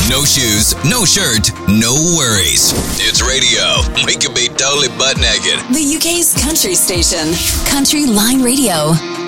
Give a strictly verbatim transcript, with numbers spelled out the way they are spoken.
No shoes, no shirt, no worries. It's radio. We could be totally butt naked. The U K's country station, Country Line Radio.